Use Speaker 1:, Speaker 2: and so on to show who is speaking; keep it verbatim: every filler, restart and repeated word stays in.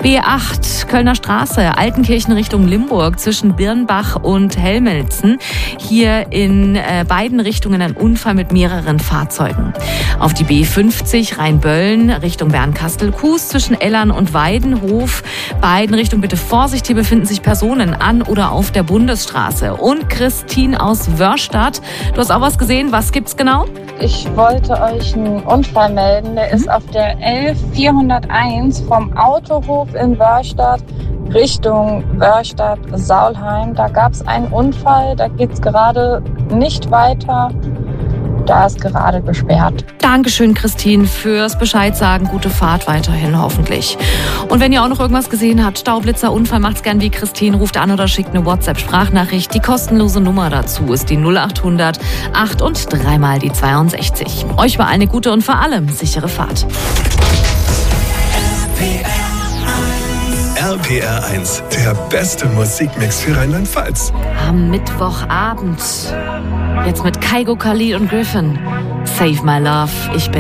Speaker 1: B acht, Kölner Straße, Altenkirchen Richtung Limburg zwischen Birnbach und Helmelzen. Hier in äh, beiden Richtungen ein Unfall mit mehreren Fahrzeugen. Auf die B fünfzig Rheinböllen Richtung Bernkastel-Kues zwischen Ellern und Weidenhof. Beiden Richtungen bitte Vorsicht, hier befinden sich Personen an oder auf der Bundesstraße. Und Christine aus Wörstadt, du hast auch was gesehen, was gibt's genau?
Speaker 2: Ich wollte euch einen Unfall melden, der ist auf der elf vierhunderteins vom Autohof in Wörstadt Richtung Wörstadt-Saulheim. Da gab es einen Unfall, da geht es gerade nicht weiter. Da ist gerade gesperrt.
Speaker 1: Dankeschön, Christine, fürs Bescheid sagen. Gute Fahrt weiterhin, hoffentlich. Und wenn ihr auch noch irgendwas gesehen habt, Staublitzer, Unfall, macht's gern wie Christine, ruft an oder schickt eine WhatsApp-Sprachnachricht. Die kostenlose Nummer dazu ist die null acht hundert acht und dreimal die zweiundsechzig. Euch war eine gute und vor allem sichere Fahrt.
Speaker 3: R P R eins, der beste Musikmix für Rheinland-Pfalz.
Speaker 1: Am Mittwochabend. Jetzt mit Kaigo, Khalid und Griffin. Save My Love. Ich bin